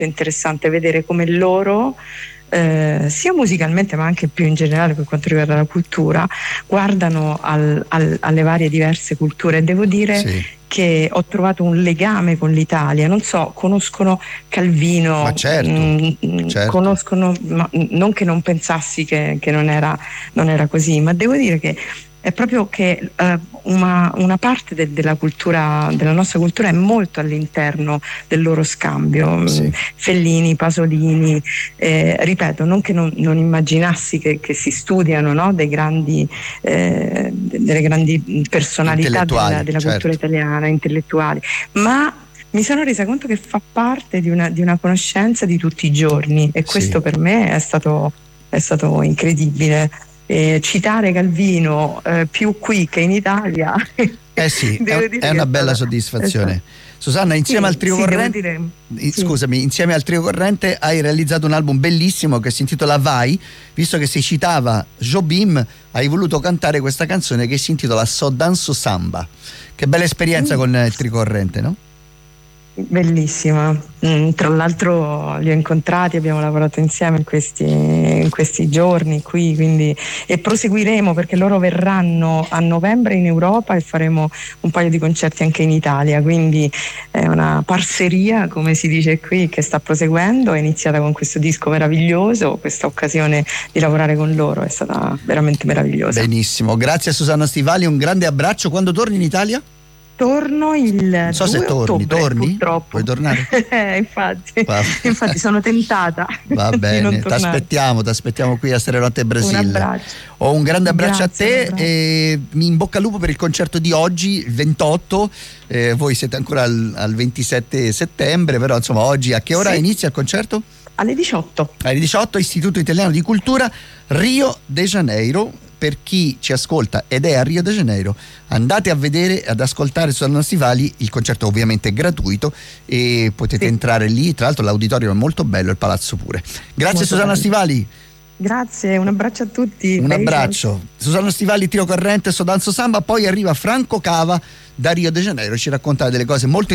interessante vedere come loro, sia musicalmente ma anche più in generale per quanto riguarda la cultura, guardano alle varie diverse culture. E devo dire Sì. che ho trovato un legame con l'Italia. Non so, conoscono Calvino, Ma certo. conoscono, ma non che non pensassi che non era così, ma devo dire che è proprio che una parte della cultura, della nostra cultura, è molto all'interno del loro scambio. Sì. Fellini, Pasolini, ripeto, non che non immaginassi che si studiano, no? Delle grandi personalità della cultura italiana, intellettuali, ma mi sono resa conto che fa parte di una conoscenza di tutti i giorni, e questo per me è stato incredibile. Citare Calvino più qui che in Italia è una bella soddisfazione. Susanna, insieme al Trio Corrente, insieme al Trio Corrente hai realizzato un album bellissimo che si intitola Vai. Visto che si citava Jobim, hai voluto cantare questa canzone che si intitola So Danzo Samba. Che bella esperienza con il Trio Corrente, no? Bellissima. Tra l'altro li ho incontrati, abbiamo lavorato insieme in questi giorni qui, quindi, e proseguiremo, perché loro verranno a novembre in Europa e faremo un paio di concerti anche in Italia, quindi è una parceria, come si dice qui, che sta proseguendo. È iniziata con questo disco meraviglioso, questa occasione di lavorare con loro è stata veramente meravigliosa. Benissimo, grazie a Susanna Stivali, un grande abbraccio. Quando torni in Italia? Torno il non so 2 se torni, purtroppo. Vuoi tornare? Infatti sono tentata. Va bene, ti aspettiamo qui a Stereonotte Brasile. Un abbraccio. Ho un grande abbraccio a te e mi in bocca al lupo per il concerto di oggi, il 28. Voi siete ancora al 27 settembre, però insomma oggi a che ora inizia il concerto? Alle 18. Alle 18, Istituto Italiano di Cultura, Rio de Janeiro. Per chi ci ascolta ed è a Rio de Janeiro, andate a vedere, ad ascoltare Susanna Stivali. Il concerto ovviamente è gratuito e potete entrare lì. Tra l'altro l'auditorio è molto bello, il palazzo pure. Grazie molto Susanna Stivali. Grazie, un abbraccio a tutti. Un abbraccio. Susanna Stivali, Trio Corrente, So Danzo Samba. Poi arriva Franco Cava da Rio de Janeiro, ci racconta delle cose molto